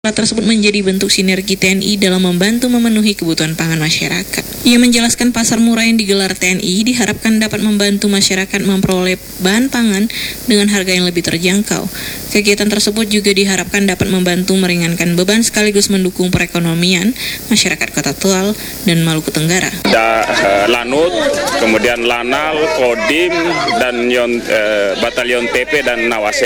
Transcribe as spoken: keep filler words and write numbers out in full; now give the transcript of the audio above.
Alat tersebut menjadi bentuk sinergi T N I dalam membantu memenuhi kebutuhan pangan masyarakat. Ia menjelaskan pasar murah yang digelar T N I diharapkan dapat membantu masyarakat memperoleh bahan pangan dengan harga yang lebih terjangkau. Kegiatan tersebut juga diharapkan dapat membantu meringankan beban sekaligus mendukung perekonomian masyarakat Kota Tegal dan Maluku Tenggara. Da, uh, Lanut, kemudian Lanal, Kodim, dan Yon, uh, Batalion T P dan Nawase.